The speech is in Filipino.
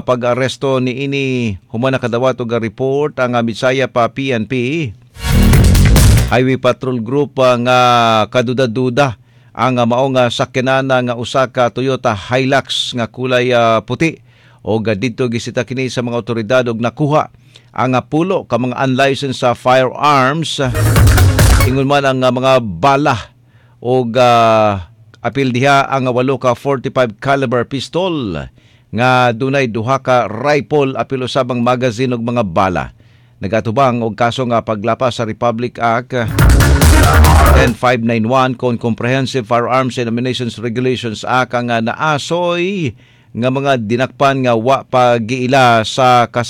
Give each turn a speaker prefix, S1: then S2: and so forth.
S1: pag-aresto ni ini human nakadawat og report ang Bisaya pa PNP Highway Patrol Group nga kaduda-duda ang mao nga sakyanan nga usa ka Toyota Hilux nga kulay puti o didto gisita kini sa mga otoridad og nakuha ang pulo ka mga unlicensed firearms ingon man ang mga bala og apil diha ang 8 ka 45 caliber pistol nga dunay duha ka rifle apil usabang magazine og mga bala. Nagatubang og kaso nga paglapas sa Republic Act 10591 kon Comprehensive Firearms and Ammunition Regulations Act nga naasoy nga mga dinakpan nga wa pagiila sa